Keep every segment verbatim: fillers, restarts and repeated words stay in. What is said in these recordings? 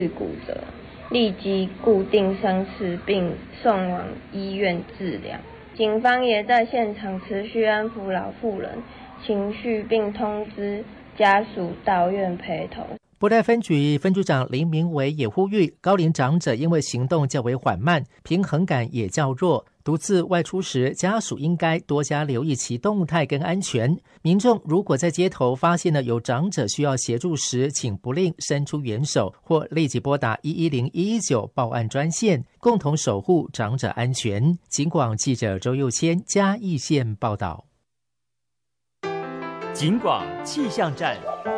骨折，立即固定伤势并送往医院治疗。警方也在现场持续安抚老妇人情绪，并通知家属到院陪同。 布袋分局分局长林明维也呼吁，高龄长者因为行动较为缓慢，平衡感也较弱，独自外出时，家属应该多加留意其动态跟安全。民众如果在街头发现了有长者需要协助时，请不吝伸出援手，或立即拨打一一零一一九报案专线，共同守护长者安全。警广记者周佑谦嘉义县报道。 警广气象站。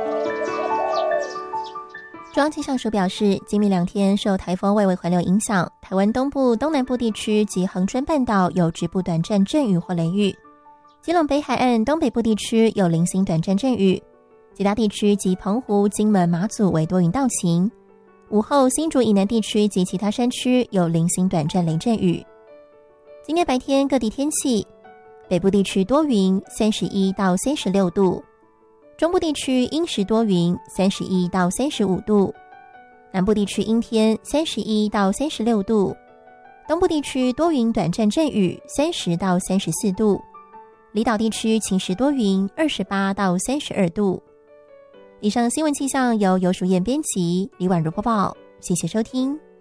中央气象署表示，今明两天受台风外围环流影响，台湾东部、东南部地区及恒春半岛有局部短暂阵雨或雷雨，基隆北海岸东北部地区有零星短暂阵雨，其他地区及澎湖、金门、马祖为多云到晴。午后新竹以南地区及其他山区有零星短暂雷阵雨。今天白天各地天气，北部地区多云，三十一到三十六度。中部地区阴时多云，三十一到三十五度；南部地区阴天，三十一到三十六度；东部地区多云短暂阵雨，三十到三十四度；离岛地区晴时多云，二十八到三十二度。以上新闻气象由游淑燕编辑，李婉如播报，谢谢收听。